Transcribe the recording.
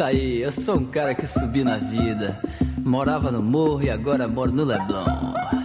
Tá aí, eu sou um cara que subi na vida. Morava no morro e agora moro no Leblon.